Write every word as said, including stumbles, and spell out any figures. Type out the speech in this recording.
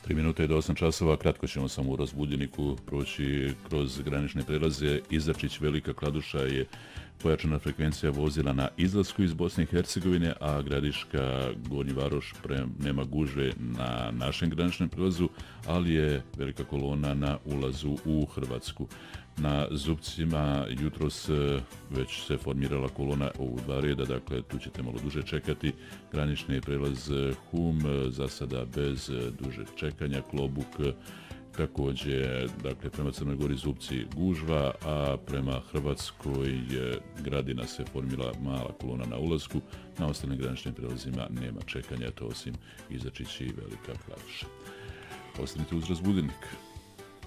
Tri minute do osam časova, kratko ćemo samo u Razbuljeniku proći kroz granične prelaze. Izačić, Velika Kladuša je pojačana frekvencija vozila na izlasku iz Bosne i Hercegovine, a Gradiška, Gornji Varoš pre, nema gužve na našem graničnom prelazu, ali je velika kolona na ulazu u Hrvatsku. Na Zupcima jutros već se formirala kolona u dva reda, dakle tu ćete malo duže čekati. Granični prelaz Hum, za sada bez duže čekanja. Klobuk također, dakle prema Crnoj Gori Zupci gužva, a prema Hrvatskoj Gradina se formila mala kolona na ulasku. Na ostalim graničnim prelazima nema čekanja, to osim Izačić i Velika Kladuša. Ostanite uz Razbudilnik.